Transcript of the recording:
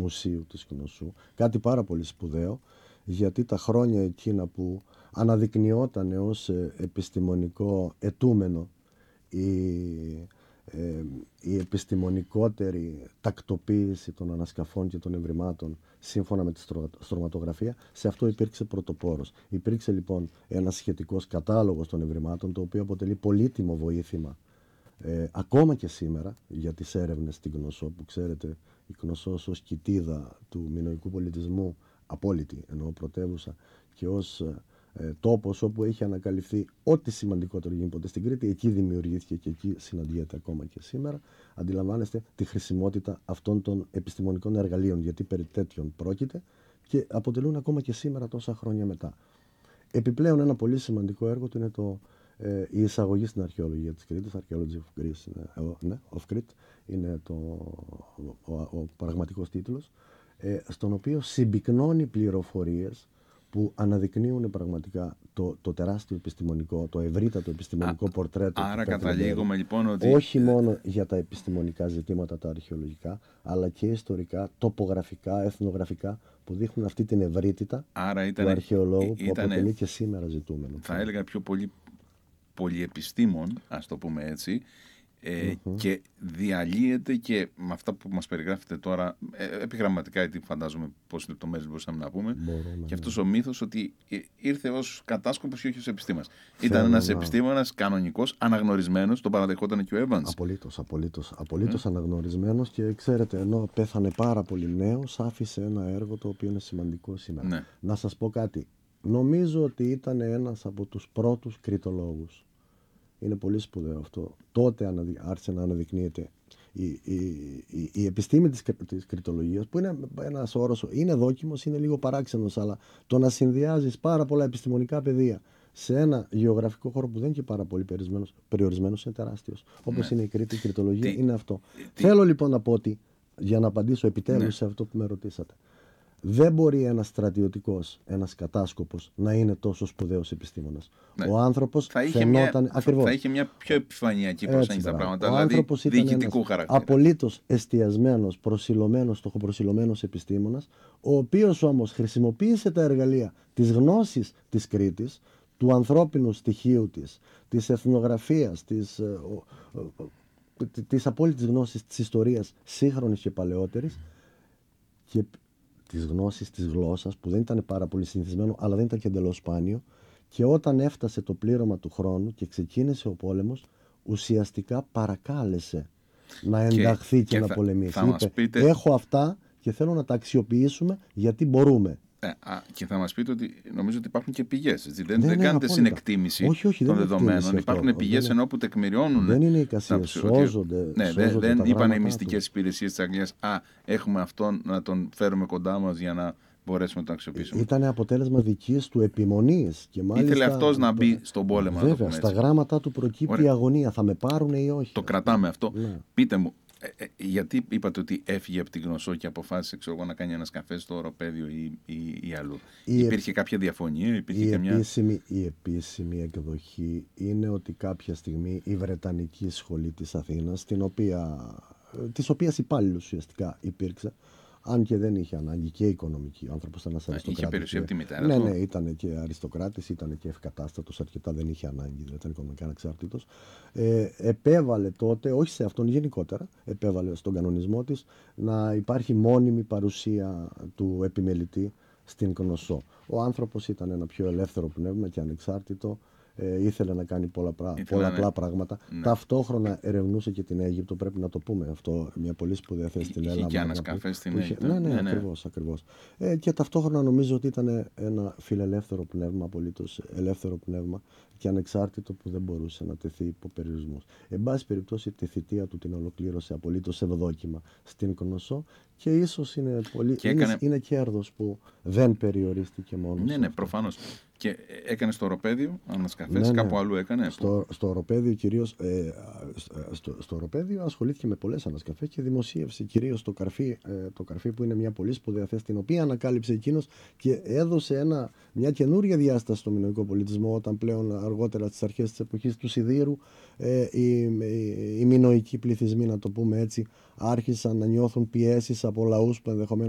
Μουσείου της Κνωσσού. Κάτι πάρα πολύ σπουδαίο, γιατί τα χρόνια εκείνα που αναδεικνυόταν ως επιστημονικό αιτούμενο η επιστημονικότερη τακτοποίηση των ανασκαφών και των ευρημάτων σύμφωνα με τη στρωματογραφία, σε αυτό υπήρξε πρωτοπόρος. Υπήρξε λοιπόν ένας σχετικός κατάλογος των ευρημάτων, το οποίο αποτελεί πολύτιμο βοήθημα ακόμα και σήμερα για τις έρευνες στην Κνωσσό, που ξέρετε η Κνωσσός ως κοιτίδα του μινωικού πολιτισμού, απόλυτη εννοώ πρωτεύουσα, και ως τόπος όπου έχει ανακαλυφθεί ό,τι σημαντικότερο γίνει ποτέ στην Κρήτη, εκεί δημιουργήθηκε και εκεί συναντιέται ακόμα και σήμερα. Αντιλαμβάνεστε τη χρησιμότητα αυτών των επιστημονικών εργαλείων, γιατί περί τέτοιων πρόκειται και αποτελούν ακόμα και σήμερα, τόσα χρόνια μετά. Επιπλέον, ένα πολύ σημαντικό έργο του είναι η εισαγωγή στην αρχαιολογία της Κρήτης, Archaeology of Greece, of Crete, είναι ο πραγματικός τίτλος, στον οποίο συμπυκνώνει πληροφορίες που αναδεικνύουν πραγματικά το τεράστιο επιστημονικό, το ευρύτατο επιστημονικό πορτρέτο. Άρα καταλήγουμε λοιπόν ότι... όχι μόνο για τα επιστημονικά ζητήματα τα αρχαιολογικά, αλλά και ιστορικά, τοπογραφικά, εθνογραφικά, που δείχνουν αυτή την ευρύτητα του αρχαιολόγου, που αποτελεί και σήμερα ζητούμενο. Θα έλεγα πιο πολυεπιστήμων, ας το πούμε έτσι, και διαλύεται και με αυτά που μας περιγράφετε τώρα, επιγραμματικά, γιατί φαντάζομαι πόσες λεπτομέρειες μπορούσαμε να πούμε, και αυτός ο μύθος ότι ήρθε ως κατάσκοπος και όχι ως επιστήμονας. Ήταν ένας επιστήμονας κανονικός, αναγνωρισμένος, τον παραδεχόταν και ο Evans. Απολύτως αναγνωρισμένος, και ξέρετε, ενώ πέθανε πάρα πολύ νέος, άφησε ένα έργο το οποίο είναι σημαντικό σήμερα. Ναι. Να σας πω κάτι. Νομίζω ότι ήταν ένας από τους πρώτους κριτολόγους. Είναι πολύ σπουδαίο αυτό. Τότε άρχισε να αναδεικνύεται η επιστήμη της κριτολογίας, που είναι ένας όρος, είναι δόκιμος, είναι λίγο παράξενος, αλλά το να συνδυάζεις πάρα πολλά επιστημονικά πεδία σε ένα γεωγραφικό χώρο που δεν είναι και πάρα πολύ περιορισμένος, είναι τεράστιος. Όπως είναι η Κρήτη, η κριτολογία είναι αυτό. Θέλω λοιπόν να πω ότι, για να απαντήσω επιτέλους σε αυτό που με ρωτήσατε, δεν μπορεί ένας στρατιωτικός, ένας κατάσκοπος να είναι τόσο σπουδαίος επιστήμονας. Ναι. Ο άνθρωπος θα είχε μια πιο επιφανειακή προσέγγιση στα πράγματα, δηλαδή διοικητικού χαρακτήρα. Απολύτως εστιασμένος, στοχοπροσιλωμένος επιστήμονας, ο οποίος όμως χρησιμοποίησε τα εργαλεία της γνώσης της Κρήτης, του ανθρώπινου στοιχείου της εθνογραφίας, της απόλυτης γνώσης της ιστορίας σύγχρονης και παλαιότερης, και της γνώσης της γλώσσας, που δεν ήταν πάρα πολύ συνηθισμένο, αλλά δεν ήταν και εντελώς σπάνιο, και όταν έφτασε το πλήρωμα του χρόνου και ξεκίνησε ο πόλεμος, ουσιαστικά παρακάλεσε να ενταχθεί και να πολεμήσει. Είπε, έχω αυτά και θέλω να τα αξιοποιήσουμε γιατί μπορούμε. Και θα μας πείτε ότι νομίζω ότι υπάρχουν και πηγές. Δεν κάνετε συνεκτίμηση των δεδομένων. Υπάρχουν πηγές ενώ που τεκμηριώνουν. Δεν είναι εικασίες, σώζονται. Δεν είπαν οι μυστικές υπηρεσίες της Αγγλίας, έχουμε αυτόν να τον φέρουμε κοντά μας για να μπορέσουμε να τον αξιοποιήσουμε. Ήταν αποτέλεσμα δικής του επιμονής. Και μάλιστα, ήθελε αυτός να μπει στον πόλεμο. Βέβαια, στα γράμματά του προκύπτει η αγωνία. Θα με πάρουνε ή όχι. Το κρατάμε αυτό. Πείτε μου, γιατί είπατε ότι έφυγε από την Κνωσσό και αποφάσισε να κάνει ένα καφέ στο Οροπέδιο ή αλλού? Υπήρχε κάποια διαφωνία? Η επίσημη εκδοχή είναι ότι κάποια στιγμή η Βρετανική Σχολή της Αθήνας, της οποίας υπάλληλος ουσιαστικά υπήρξε, αν και δεν είχε ανάγκη, και οικονομική, ο άνθρωπος ήταν ένας αριστοκράτης. Είχε περιουσία από τη μητέρα του. Ναι, ήταν και αριστοκράτης, ήταν και ευκατάστατος αρκετά, δεν είχε ανάγκη, δηλαδή ήταν οικονομικά ανεξάρτητος. Επέβαλε τότε, όχι σε αυτόν γενικότερα, επέβαλε στον κανονισμό της να υπάρχει μόνιμη παρουσία του επιμελητή στην Κνωσσό. Ο άνθρωπος ήταν ένα πιο ελεύθερο πνεύμα και ανεξάρτητο. Ήθελε να κάνει πολλαπλά πράγματα. Ταυτόχρονα ερευνούσε και την Αίγυπτο, πρέπει να το πούμε αυτό, μια πολύ σπουδαία θέση στην Ελλάδα. Είχε και ένας καφέ στην Αίγυπτο. Ναι, ακριβώς. Και ταυτόχρονα νομίζω ότι ήταν ένα φιλελεύθερο πνεύμα, απολύτως ελεύθερο πνεύμα και ανεξάρτητο, που δεν μπορούσε να τεθεί υπό περιορισμούς. Εν πάση περιπτώσει, τη θητεία του την ολοκλήρωσε απολύτως ευδόκιμα στην Κνωσσό, και ίσως είναι κέρδος που δεν περιορίστηκε μόνο. Ναι, προφανώς. Και έκανε στο Οροπέδιο ανασκαφές, κάπου αλλού έκανε? Στο Οροπέδιο κυρίως, στο Οροπέδιο ασχολήθηκε με πολλές ανασκαφές και δημοσίευσε κυρίως το Καρφί, που είναι μια πολύ σπουδαία θέση, την οποία ανακάλυψε εκείνος και έδωσε μια καινούργια διάσταση στο μινωικό πολιτισμό, όταν πλέον αργότερα στις αρχές της εποχής του Σιδήρου οι μινωικοί πληθυσμοί, να το πούμε έτσι, άρχισαν να νιώθουν πιέσεις από λαούς που ενδεχομένως